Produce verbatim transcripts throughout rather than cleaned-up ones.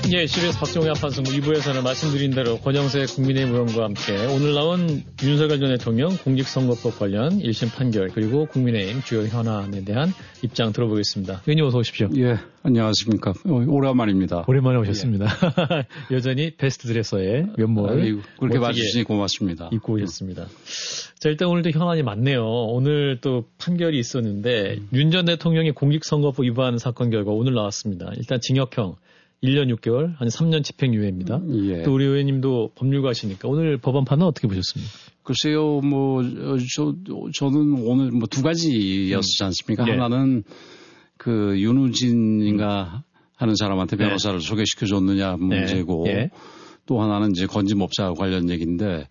예, 씨비에스 박정희 판승부 이 부에서는 말씀드린 대로 권영세 국민의힘 의원과 함께 오늘 나온 윤석열 전 대통령 공직선거법 관련 일 심 판결 그리고 국민의힘 주요 현안에 대한 입장 들어보겠습니다. 의원님 어서 오십시오. 예, 안녕하십니까. 오랜만입니다. 오랜만에 오셨습니다. 예. 여전히 베스트 드레서의 면모를 아이고, 그렇게 봐주시니 고맙습니다. 입고 오셨습니다. 자, 일단 오늘도 현안이 많네요. 오늘 또 판결이 있었는데 음. 윤 전 대통령이 공직선거법 위반 사건 결과 오늘 나왔습니다. 일단 징역형 일 년 육 개월, 한 삼 년 집행유예입니다. 예. 또 우리 의원님도 법률가시니까 오늘 법원 판은 어떻게 보셨습니까? 글쎄요, 뭐, 저, 저는 오늘 뭐 두 가지였지 않습니까? 음. 하나는 그 윤우진인가 하는 사람한테 변호사를 네. 소개시켜줬느냐 문제고 네. 예. 또 하나는 이제 건진법사 관련 얘기인데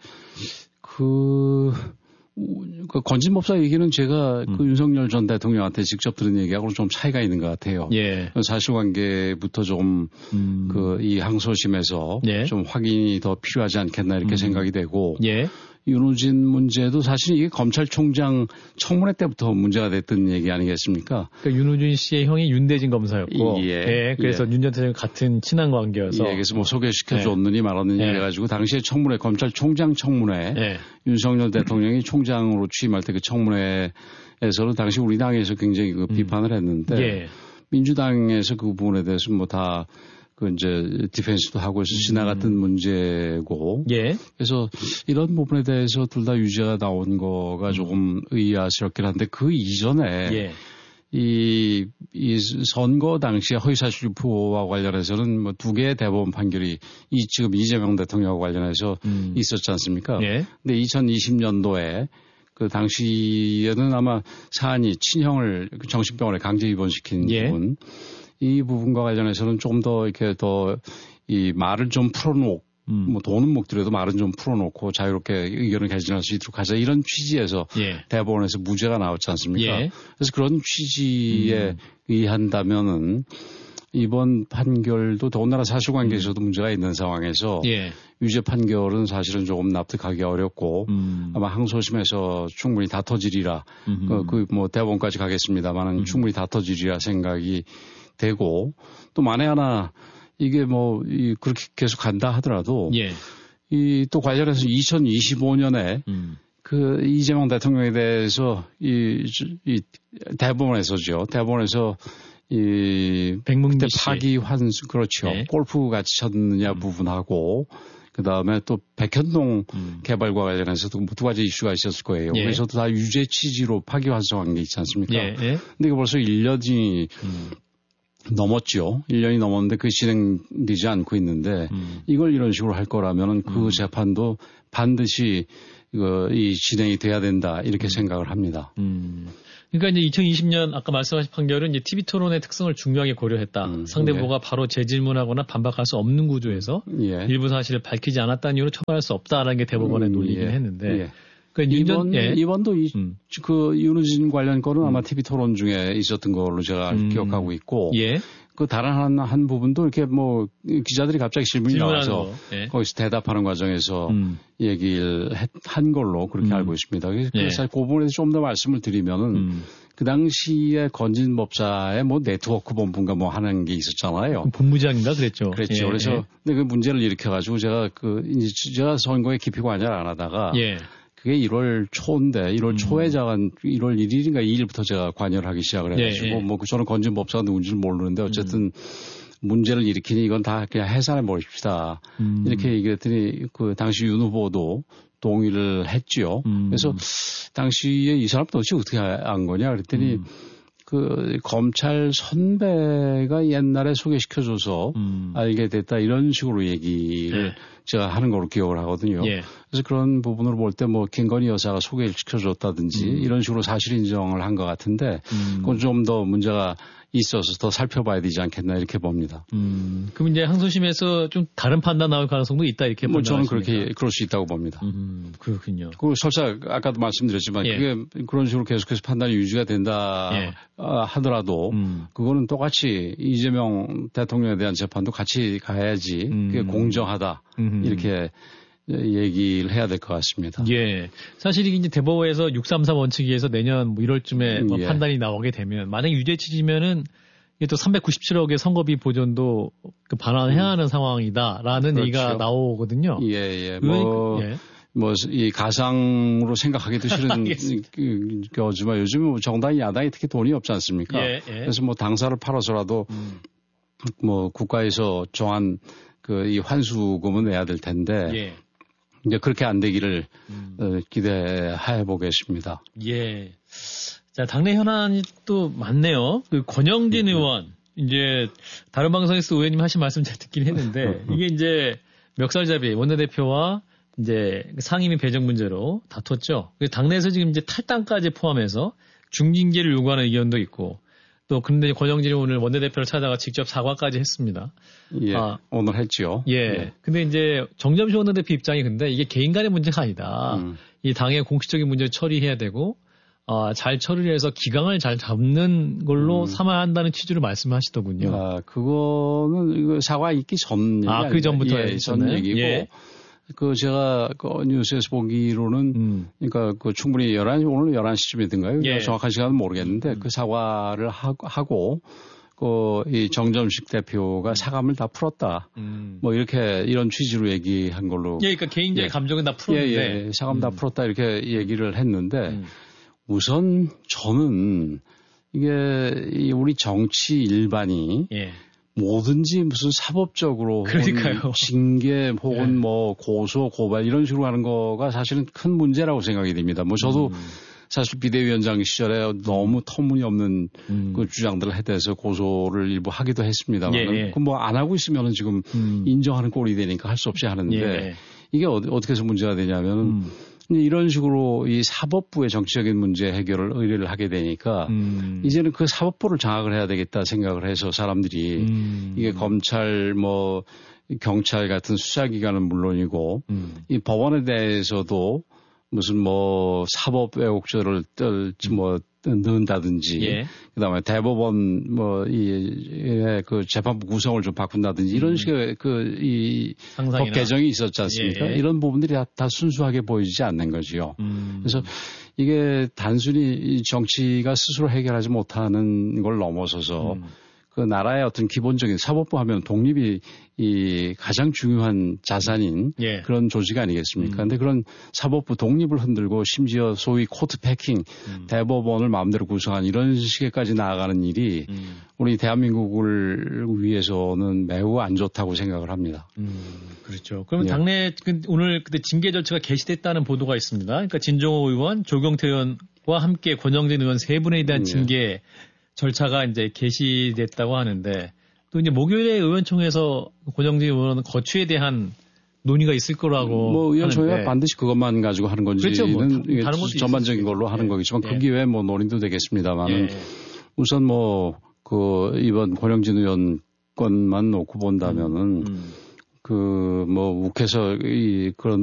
그, 그 건진법사 얘기는 제가 음. 그 윤석열 전 대통령한테 직접 들은 얘기하고는 좀 차이가 있는 것 같아요. 예. 사실관계부터 좀 음. 그 이 항소심에서 예. 좀 확인이 더 필요하지 않겠나 이렇게 음. 생각이 되고 예. 윤우진 문제도 사실 이게 검찰총장 청문회 때부터 문제가 됐던 얘기 아니겠습니까? 그러니까 윤우진 씨의 형이 윤대진 검사였고, 예, 예 그래서 예. 윤 전 대통령 같은 친한 관계여서, 예, 그래서 뭐 소개시켜줬느니 예. 말았느니 예. 그래가지고 당시에 청문회 검찰총장 청문회 예. 윤석열 대통령이 총장으로 취임할 때 그 청문회에서는 당시 우리 당에서 굉장히 그 비판을 했는데 예. 민주당에서 그 부분에 대해서 뭐 다 그 이제 디펜스도 하고 해서 지나갔던 음. 문제고. 예. 그래서 이런 부분에 대해서 둘 다 유죄가 나온 거가 조금 의아스럽긴 한데 그 이전에 예. 이, 이 선거 당시에 허위사실 유포와 관련해서는 뭐 두 개의 대법원 판결이 이 지금 이재명 대통령과 관련해서 음. 있었지 않습니까? 예. 근데 이천이십 년도에 그 당시에는 아마 사안이 친형을 정신병원에 강제 입원시킨 예. 부분. 이 부분과 관련해서는 좀 더 이렇게 더 이 말을 좀 풀어놓고, 음. 뭐 돈은 못 들여도 말은 좀 풀어놓고 자유롭게 의견을 개진할 수 있도록 하자 이런 취지에서 예. 대법원에서 무죄가 나왔지 않습니까? 예. 그래서 그런 취지에 음. 의한다면은 이번 판결도 더군다나 사실관계에서도 음. 문제가 있는 상황에서 예. 유죄 판결은 사실은 조금 납득하기 어렵고 음. 아마 항소심에서 충분히 다퉈지리라 그, 그 뭐 대법원까지 가겠습니다만은 음. 충분히 다퉈지리라 생각이 되고 또 만에 하나 이게 뭐 이 그렇게 계속 간다 하더라도 예. 이 또 관련해서 이천이십오 년에 음. 그 이재명 대통령에 대해서 이, 이 대법원에서죠. 대법원에서 이 백문기 파기 환수 그렇죠. 네. 골프 같이 쳤느냐 음. 부분하고 그다음에 또 백현동 음. 개발과 관련해서도 두 가지 이슈가 있었을 거예요. 예. 그래서 다 유죄 취지로 파기 환수한 게 있지 않습니까? 예. 예. 근데 이게 벌써 일 년이 음. 넘었죠. 일 년이 넘었는데 그 진행되지 않고 있는데 음. 이걸 이런 식으로 할 거라면은 그 음. 재판도 반드시 이거 이 진행이 돼야 된다 이렇게 음. 생각을 합니다. 음. 그러니까 이제 이천이십 년 아까 말씀하신 판결은 이제 티비 토론의 특성을 중요하게 고려했다. 음, 상대방이 예. 바로 재질문하거나 반박할 수 없는 구조에서 예. 일부 사실을 밝히지 않았다는 이유로 처벌할 수 없다라는 게 대법원의 음, 논리긴 예. 했는데. 예. 그러니까 이번, 예. 이번도 이, 음. 그 윤우진 관련 거는 음. 아마 티비 토론 중에 있었던 걸로 제가 음. 기억하고 있고. 예. 그 다른 한, 한 부분도 이렇게 뭐 기자들이 갑자기 질문이 나와서 예. 거기서 대답하는 과정에서 음. 얘기를 했, 한 걸로 그렇게 음. 알고 있습니다. 그래서 예. 사실 그 부분에서 좀 더 말씀을 드리면은 음. 그 당시에 건진법사의 뭐 네트워크 본부인가 뭐 하는 게 있었잖아요. 본부장인가 그랬죠. 그랬죠. 예. 그래서 근데 그 문제를 일으켜가지고 제가 그 이제 제가 선거에 깊이 관여를 안 하다가 예. 그게 일월 초인데 일월 음. 초에 제가 일월 일일인가 이일부터 제가 관여를 하기 시작을 해가지고 예, 예. 뭐 저는 건진법사가 누군지는 모르는데 어쨌든 음. 문제를 일으키니 이건 다 그냥 해산해 버립시다. 음. 이렇게 얘기했더니 그 당시 윤 후보도 동의를 했지요. 음. 그래서 당시에 이 사람 도대체 어떻게 안 거냐 그랬더니 음. 그 검찰 선배가 옛날에 소개시켜줘서 음. 알게 됐다 이런 식으로 얘기를 예. 제가 하는 걸로 기억을 하거든요. 예. 그래서 그런 부분으로 볼 때 뭐 김건희 여사가 소개를 시켜줬다든지 음. 이런 식으로 사실 인정을 한 것 같은데 음. 그건 좀 더 문제가 있어서 더 살펴봐야 되지 않겠나 이렇게 봅니다. 음. 그럼 이제 항소심에서 좀 다른 판단 나올 가능성도 있다 이렇게 뭐 저는 그렇게 그럴 수 있다고 봅니다. 음. 그렇군요. 그 설사 아까도 말씀드렸지만 예. 그게 그런 식으로 계속해서 판단이 유지가 된다 예. 하더라도 음. 그거는 똑같이 이재명 대통령에 대한 재판도 같이 가야지 음. 그게 공정하다 음. 이렇게 얘기를 해야 될 것 같습니다. 예. 사실 이제 대법원에서 육삼삼 원칙위에서 내년 뭐 일월쯤에 뭐 예. 판단이 나오게 되면 만약 유죄 취지면은 이게 또 삼백구십칠억의 선거비 보전도 그 반환해야 하는 상황이다라는 그렇죠. 얘기가 나오거든요. 예, 예. 뭐, 예. 뭐, 이 가상으로 생각하기도 싫은 거지만 요즘은 정당이 야당이 특히 돈이 없지 않습니까? 예, 예. 그래서 뭐 당사를 팔아서라도 음. 뭐 국가에서 정한 그 이 환수금은 내야 될 텐데 예. 이제 그렇게 안 되기를 음. 어, 기대해 보겠습니다. 예. 자, 당내 현안이 또 많네요. 그 권영진 음. 의원 이제 다른 방송에서 의원님 하신 말씀 제가 듣긴 했는데 이게 이제 멱살잡이 원내대표와 이제 상임위 배정 문제로 다퉜죠. 당내에서 지금 이제 탈당까지 포함해서 중징계를 요구하는 의견도 있고 또 근데 권영진이 오늘 원내대표를 찾아가 직접 사과까지 했습니다. 예, 아, 오늘 했지요. 예. 예. 근데 이제 정점식 원내대표 입장이 근데 이게 개인 간의 문제가 아니다. 음. 이 당의 공식적인 문제를 처리해야 되고 아, 잘 처리를 해서 기강을 잘 잡는 걸로 음. 삼아야 한다는 취지로 말씀하시더군요. 아, 그거는 이거 사과 있기 전 얘기 아, 그 전부터 예, 전 얘기고. 예. 그 제가 그 뉴스에서 보기로는 음. 그러니까 그 충분히 열한 시 오늘 열한 시쯤이든가요? 예. 정확한 시간은 모르겠는데 음. 그 사과를 하고, 하고 그 이 정점식 대표가 사감을 다 풀었다. 음. 뭐 이렇게 이런 취지로 얘기한 걸로. 예, 그러니까 개인적인 예. 감정은 다 풀었는데. 예, 예. 사감 음. 다 풀었다 이렇게 얘기를 했는데 음. 우선 저는 이게 우리 정치 일반이 예. 뭐든지 무슨 사법적으로 그러니까요. 징계 혹은 네. 뭐 고소 고발 이런 식으로 하는 거가 사실은 큰 문제라고 생각이 됩니다. 뭐 저도 음. 사실 비대위원장 시절에 너무 터무니없는 음. 그 주장들을 해대서 고소를 일부 하기도 했습니다만 예, 예. 그 뭐 안 하고 있으면은 지금 음. 인정하는 꼴이 되니까 할 수 없이 하는데 예. 이게 어디, 어떻게 해서 문제가 되냐면은 음. 이런 식으로 이 사법부의 정치적인 문제 해결을 의뢰를 하게 되니까 음. 이제는 그 사법부를 장악을 해야 되겠다 생각을 해서 사람들이 음. 이게 검찰 뭐 경찰 같은 수사기관은 물론이고 음. 이 법원에 대해서도 무슨 뭐 사법 왜곡죄를 떨지 뭐 넣는다든지 예. 그다음에 대법원 뭐 이 그 재판부 구성을 좀 바꾼다든지 이런 음. 식의 그 이 법 개정이 있었지 않습니까? 예. 이런 부분들이 다, 다 순수하게 보이지 않는 거지요. 음. 그래서 이게 단순히 정치가 스스로 해결하지 못하는 걸 넘어서서 음. 그 나라의 어떤 기본적인 사법부 하면 독립이 이 가장 중요한 자산인 예. 그런 조직 아니겠습니까? 그런데 음. 그런 사법부 독립을 흔들고 심지어 소위 코트 패킹 음. 대법원을 마음대로 구성한 이런 식에까지 나아가는 일이 음. 우리 대한민국을 위해서는 매우 안 좋다고 생각을 합니다. 음, 그렇죠. 그러면 예. 당내 오늘 그때 징계 절차가 개시됐다는 보도가 있습니다. 그러니까 진정호 의원, 조경태 의원과 함께 권영진 의원 세 분에 대한 징계 예. 절차가 이제 개시됐다고 하는데 또 이제 목요일에 의원총회에서 권영진 의원은 거취에 대한 논의가 있을 거라고 뭐 의원총회가 반드시 그것만 가지고 하는 건지는 그렇죠. 뭐 다른 것도 전반적인 걸로 하는 예. 거겠지만 예. 그 기회에 뭐 논의도 되겠습니다만은 예. 우선 뭐 그 이번 권영진 의원 건만 놓고 본다면은 음. 음. 그 뭐 욱해서 이 그런